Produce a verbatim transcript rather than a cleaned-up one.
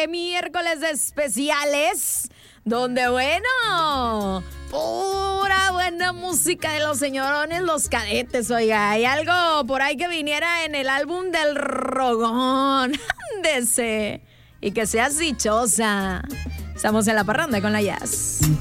de miércoles de especiales, donde bueno, pura buena música de los señorones, los cadetes, oiga, hay algo por ahí que viniera en el álbum del Rogón, ándese, y que seas dichosa. Estamos en la parranda con la Jazz.